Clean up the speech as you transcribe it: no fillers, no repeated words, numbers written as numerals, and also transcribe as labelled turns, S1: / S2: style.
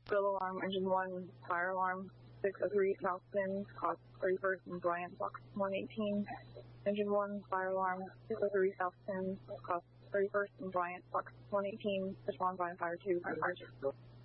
S1: Spill alarm, engine 1, fire alarm, 603 South Sims, cost 31st and Bryant, box 118. Engine 1, fire alarm, 603 South Sims, cost 31st and Bryant, box 118. Respond by Fire 2, Fire 2.